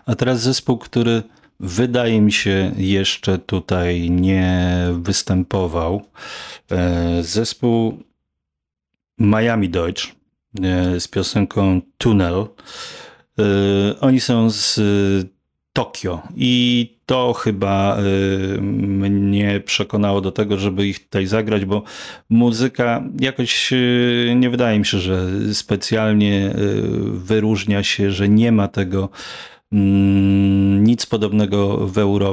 A teraz zespół, który wydaje mi się jeszcze tutaj nie występował. Zespół Miami Deutsch z piosenką Tunnel. Oni są z Tokio i to chyba mnie przekonało do tego, żeby ich tutaj zagrać, bo muzyka jakoś nie wydaje mi się, że specjalnie wyróżnia się, że nie ma tego nic podobnego w Europie.